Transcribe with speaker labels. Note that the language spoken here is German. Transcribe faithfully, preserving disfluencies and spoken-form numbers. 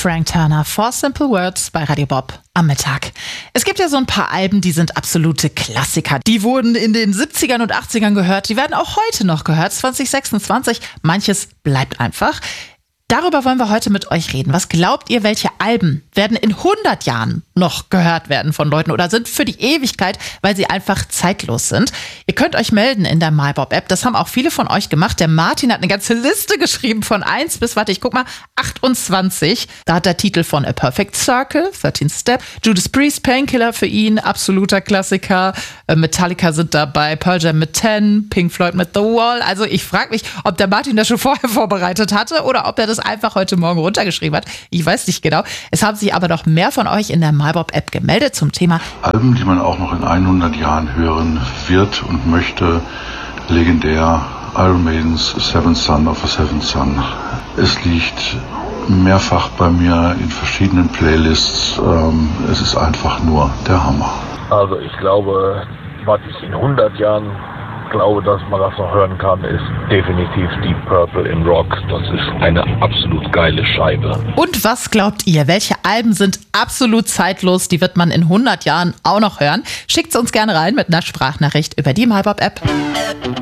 Speaker 1: Frank Turner, Four Simple Words bei Radio Bob am Mittag. Es gibt ja so ein paar Alben, die sind absolute Klassiker. Die wurden in den siebzigern und achtzigern gehört, die werden auch heute noch gehört, zwanzig sechsundzwanzig. Manches bleibt einfach. Darüber wollen wir heute mit euch reden. Was glaubt ihr, welche Alben werden in hundert Jahren noch gehört werden von Leuten oder sind für die Ewigkeit, weil sie einfach zeitlos sind? Ihr könnt euch melden in der MyBob-App. Das haben auch viele von euch gemacht. Der Martin hat eine ganze Liste geschrieben von eins bis, warte, ich guck mal, achtundzwanzig. Da hat der Titel von A Perfect Circle, thirteenth Step, Judas Priest, Painkiller für ihn, absoluter Klassiker. Metallica sind dabei, Pearl Jam mit ten, Pink Floyd mit The Wall. Also ich frage mich, ob der Martin das schon vorher vorbereitet hatte oder ob er das einfach heute Morgen runtergeschrieben hat. Ich weiß nicht genau. Es haben sich aber noch mehr von euch in der MyBob-App gemeldet zum Thema
Speaker 2: Alben, die man auch noch in hundert Jahren hören wird und möchte. Legendär Iron Maiden's Seventh Son of a Seventh Son. Es liegt mehrfach bei mir in verschiedenen Playlists. Ähm, es ist einfach nur der Hammer.
Speaker 3: Also ich glaube, was ich in hundert Jahren glaube, dass man das noch hören kann, ist definitiv Deep Purple in Rock. Das ist eine absolut geile Scheibe.
Speaker 1: Und was glaubt ihr? Welche Alben sind absolut zeitlos? Die wird man in hundert Jahren auch noch hören. Schickt es uns gerne rein mit einer Sprachnachricht über die MyBob-App.